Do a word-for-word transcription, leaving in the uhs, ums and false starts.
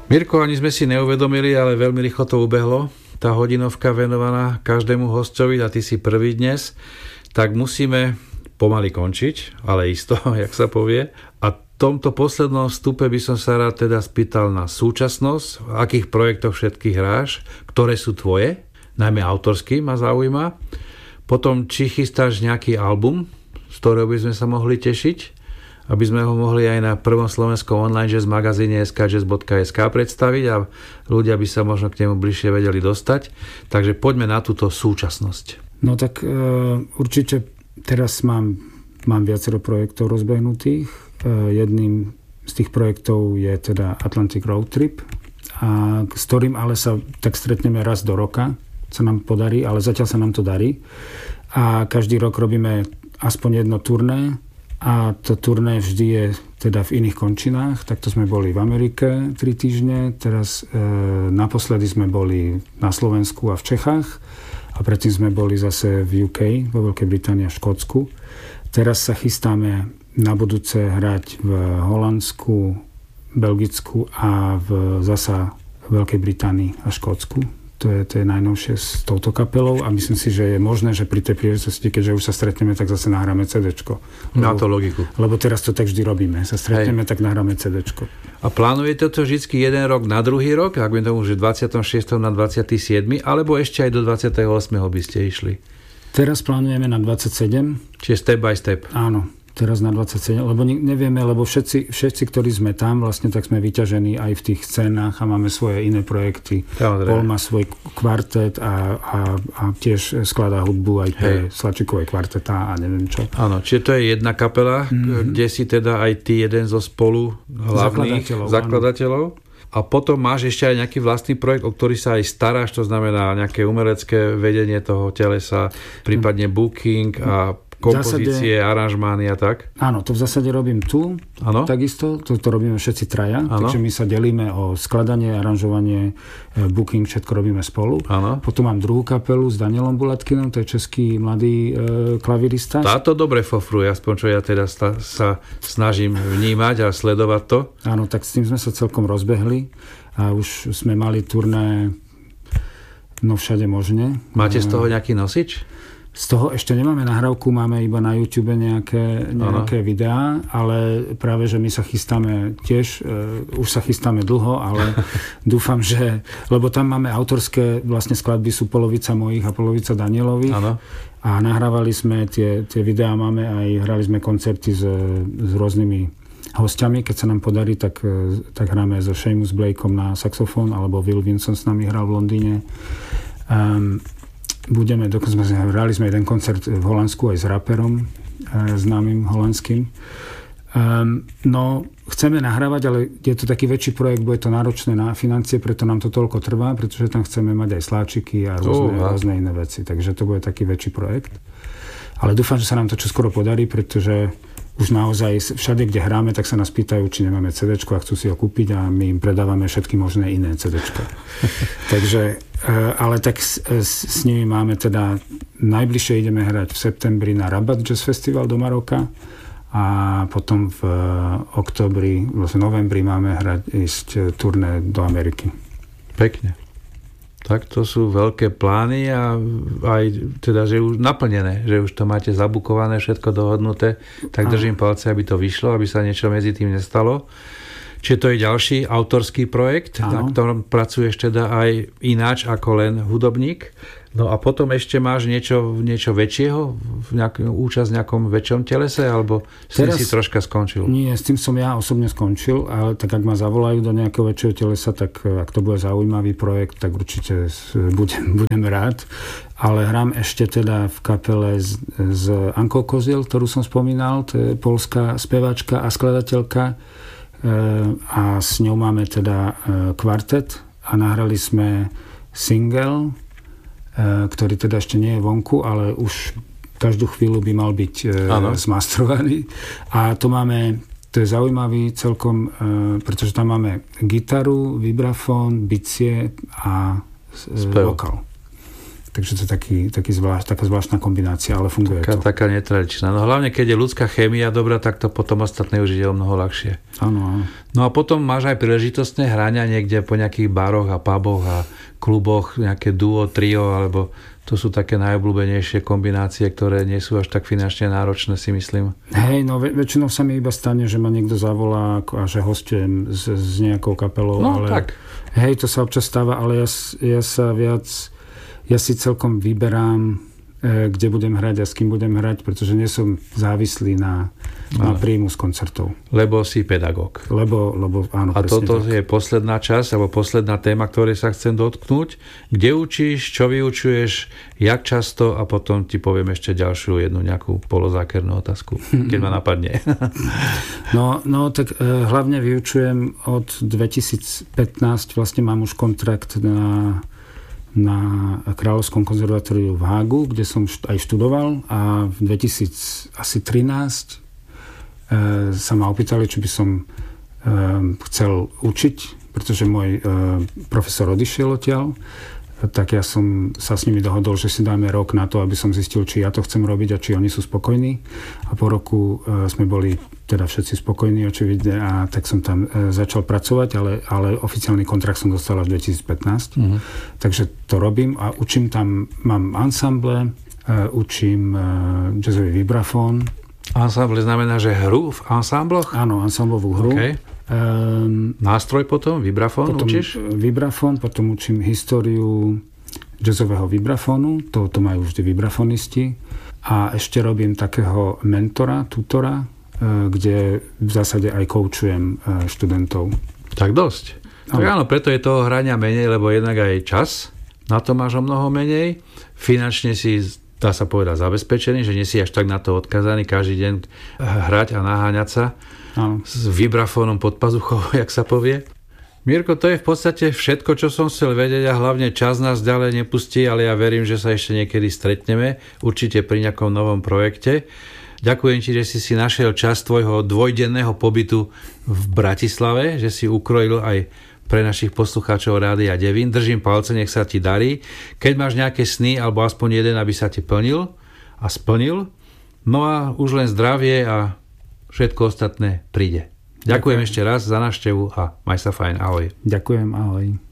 Mirko, ani sme si neuvedomili, ale veľmi rýchlo to ubehlo. Tá hodinovka venovaná každému hosťovi, a ty si prvý dnes, tak musíme pomaly končiť, ale isto, jak sa povie. A v tomto poslednom vstupe by som sa rád teda spýtal na súčasnosť, v akých projektoch všetkých hráš, ktoré sú tvoje, najmä autorský ma zaujíma. Potom, či chystáš nejaký album, z ktorého by sme sa mohli tešiť, aby sme ho mohli aj na prvom slovenskom online jazz magazíne es ká jazz bodka es ká predstaviť a ľudia by sa možno k nemu bližšie vedeli dostať. Takže poďme na túto súčasnosť. No tak e, určite teraz mám, mám viacero projektov rozbehnutých. E, jedným z tých projektov je teda Atlantic Road Trip, a s ktorým ale sa tak stretneme raz do roka, sa nám podarí, ale zatiaľ sa nám to darí. A každý rok robíme aspoň jedno turné, a to turné vždy je teda v iných končinách. Takto sme boli v Amerike tri týždne, teraz e, naposledy sme boli na Slovensku a v Čechách a predtým sme boli zase v ú ká, vo Veľkej Británii a v Škótsku. Teraz sa chystáme na budúce hrať v Holandsku, Belgicku a v zasa Veľkej Británii a Škótsku. To je, to je najnovšie s touto kapelou a myslím si, že je možné, že pri tej príležitosti, keďže už sa stretneme, tak zase nahráme cédéčko. Má to logiku. Lebo teraz to tak vždy robíme. Sa stretneme, Hej. tak nahráme cédéčko. A plánujete to vždy jeden rok na druhý rok? Ak by tomu, že dvadsiateho šiesteho na dvadsiateho siedmeho alebo ešte aj do dvadsiateho ôsmeho by ste išli? Teraz plánujeme na dvadsaťsedem. Čiže step by step. Áno. Teraz na dvadsaťsedem, lebo nevieme, lebo všetci, všetci, ktorí sme tam, vlastne tak sme vyťažení aj v tých scénách a máme svoje iné projekty. Paul má svoj kvartet a, a, a tiež skladá hudbu aj pre Slačikové kvarteta a neviem čo. Áno, čiže to je jedna kapela, mm-hmm. kde si teda aj ty jeden zo spolu hlavných zakladateľov. zakladateľov. A potom máš ešte aj nejaký vlastný projekt, o ktorý sa aj staráš, to znamená nejaké umelecké vedenie toho telesa, prípadne booking a kompozície, zásade, aranžmány a tak? Áno, to v zásade robím tu. Áno. Takisto, to, to robíme všetci traja. Áno. Takže my sa delíme o skladanie, aranžovanie, booking, všetko robíme spolu. Áno. Potom mám druhú kapelu s Danielom Bulatkinom, to je český mladý e, klavirista. Táto dobre fofruje, aspoň čo ja teda sta, sa snažím vnímať a sledovať to. Áno, tak s tým sme sa celkom rozbehli a už sme mali turné no všade možne. Máte z toho nejaký nosič? Z toho ešte nemáme nahrávku, máme iba na YouTube nejaké, nejaké videá, ale práve, že my sa chystáme tiež, uh, už sa chystáme dlho, ale dúfam, že, lebo tam máme autorské, vlastne skladby sú polovica mojich a polovica Danielových. Ano. A nahrávali sme tie, tie videá, máme aj, hrali sme koncerty s, s rôznymi hostiami, keď sa nám podarí, tak, tak hráme so Seamus Blakeom na saxofón, alebo Will Vinson s nami hral v Londýne. Um, Budeme, dokonca sme hrali sme jeden koncert v Holandsku aj s raperom, e, známym holandským. Um, no, chceme nahrávať, ale je to taký väčší projekt, bude to náročné na financie, preto nám to toľko trvá, pretože tam chceme mať aj sláčiky a rôzne, uh, rôzne iné veci. Takže to bude taký väčší projekt. Ale dúfam, že sa nám to čoskoro podarí, pretože už naozaj všade, kde hráme, tak sa nás pýtajú, či nemáme cédéčko a chcú si ho kúpiť a my im predávame všetky možné iné cédéčka. Takže, ale tak s, s nimi máme teda, najbližšie ideme hrať v septembri na Rabat Jazz Festival do Maroka a potom v októbri, vlastne novembri máme hrať ísť turné do Ameriky. Pekne. Tak to sú veľké plány a aj teda, že už naplnené, že už to máte zabukované, všetko dohodnuté, tak držím palce, aby to vyšlo, aby sa niečo medzi tým nestalo. Čiže to je ďalší autorský projekt, Áno. na ktorom pracuješ teda aj ináč ako len hudobník. No a potom ešte máš niečo, niečo väčšieho, nejak, účasť v nejakom väčšom telese, alebo Teraz, si troška skončil? Nie, s tým som ja osobne skončil, ale tak ak ma zavolajú do nejakého väčšieho telesa, tak ak to bude zaujímavý projekt, tak určite budem, budem rád. Ale hrám ešte teda v kapele s, s Ankou Koziel, ktorú som spomínal, to je poľská speváčka a skladateľka, a s ňou máme teda kvartet a nahrali sme single, ktorý teda ešte nie je vonku, ale už každú chvíľu by mal byť ano. zmastrovaný. A to máme, to je zaujímavý celkom, pretože tam máme gitaru, vibrafón, bicie a Spev. vokál. Takže to je taký, taký zvlášť, taká zvláštna kombinácia, ale funguje taká, to. Taká netradičná. No hlavne, keď je ľudská chémia dobrá, tak to potom ostatné už ide o mnoho ľahšie. Áno, áno. No a potom máš aj príležitostné hrania niekde po nejakých baroch a puboch a kluboch, nejaké duo, trio, alebo to sú také najobľúbenejšie kombinácie, ktoré nie sú až tak finančne náročné, si myslím. Hej, no väč- väčšinou sa mi iba stane, že ma niekto zavolá a že hostujem s, s nejakou kapelou. No ale, tak. Hej, to sa občas stáva, ale ja, ja sa viac, ja si celkom vyberám, e, kde budem hrať a s kým budem hrať, pretože nie som závislý na, na príjmu z koncertov. Lebo si pedagóg. Lebo, lebo áno, a toto tak. je posledná časť, alebo posledná téma, ktorej sa chcem dotknúť. Kde učíš, čo vyučuješ, jak často a potom ti poviem ešte ďalšiu jednu nejakú polozákernú otázku, keď ma napadne. no, no, tak e, hlavne vyučujem od dvetisícpätnásť, vlastne mám už kontrakt na na Kráľovskom konzervatóriu v Hágu, kde som aj študoval a v dvetisíctrinásť e, sa ma opýtali, či by som e, chcel učiť, pretože môj e, profesor odišiel odtiaľ, tak ja som sa s nimi dohodol, že si dáme rok na to, aby som zistil, či ja to chcem robiť a či oni sú spokojní. A po roku e, sme boli teda všetci spokojní, očividne, a tak som tam e, začal pracovať, ale, ale oficiálny kontrakt som dostal až dvetisícpätnásť. Mm-hmm. Takže to robím a učím tam, mám ensemble, e, učím e, jazzový vibrafón. Ensemble znamená, že hru v ensembloch? Áno, ensemblovú hru. Okay. Um, Nástroj potom? Vibrafón potom učíš? Vibrafón, potom učím históriu jazzového vibrafónu, to, to majú vždy vibrafonisti. A ešte robím takého mentora, tutora, kde v zásade aj koučujem študentov. Tak dosť. Tak áno, preto je toho hrania menej, lebo jednak aj čas, na to máš o mnoho menej. Finančne si, dá sa povedať, zabezpečený, že nie si až tak na to odkazaný každý deň hrať a naháňať sa. Áno. S vibrafónom pod pazuchou, jak sa povie. Mirko, to je v podstate všetko, čo som chcel vedieť a hlavne čas nás ďalej nepustí, ale ja verím, že sa ešte niekedy stretneme, určite pri nejakom novom projekte. Ďakujem ti, že si si našiel čas tvojho dvojdenného pobytu v Bratislave, že si ukrojil aj pre našich poslucháčov Rádia Devín. Držím palce, nech sa ti darí. Keď máš nejaké sny, alebo aspoň jeden, aby sa ti plnil a splnil. No a už len zdravie a všetko ostatné príde. Ďakujem, Ďakujem ešte raz za návštevu a maj sa fajn. Ahoj. Ďakujem, ahoj.